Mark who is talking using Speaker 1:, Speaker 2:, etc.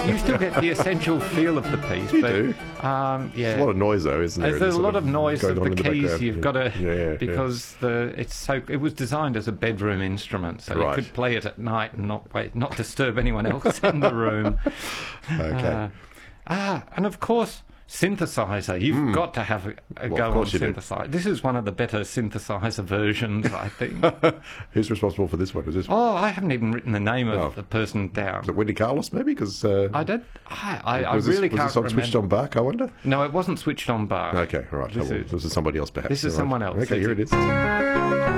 Speaker 1: you still get the essential feel of the piece.
Speaker 2: You
Speaker 1: but,
Speaker 2: do.
Speaker 1: Yeah.
Speaker 2: There's a lot of noise, though, isn't there?
Speaker 1: There's a
Speaker 2: Sort
Speaker 1: lot of noise
Speaker 2: going
Speaker 1: of
Speaker 2: on
Speaker 1: the
Speaker 2: in
Speaker 1: keys.
Speaker 2: background.
Speaker 1: You've got to
Speaker 2: Yeah,
Speaker 1: because it was designed as a bedroom instrument, so
Speaker 2: Right.
Speaker 1: you could play it at night and not disturb anyone else in the room.
Speaker 2: Okay.
Speaker 1: And of course, synthesizer. You've got to have a go on
Speaker 2: course you do.
Speaker 1: synthesizer. This is one of the better synthesizer versions, I think.
Speaker 2: Who's responsible for this one? Is this
Speaker 1: Oh, I haven't even written the name of the person down.
Speaker 2: is it Wendy Carlos, maybe? Because
Speaker 1: I did. I really can't
Speaker 2: was this on
Speaker 1: remember.
Speaker 2: Switched on Bach, I wonder?
Speaker 1: No, it wasn't switched on bar.
Speaker 2: Okay, all right. This is somebody else, perhaps.
Speaker 1: This is
Speaker 2: All right.
Speaker 1: someone else.
Speaker 2: Okay, here it is.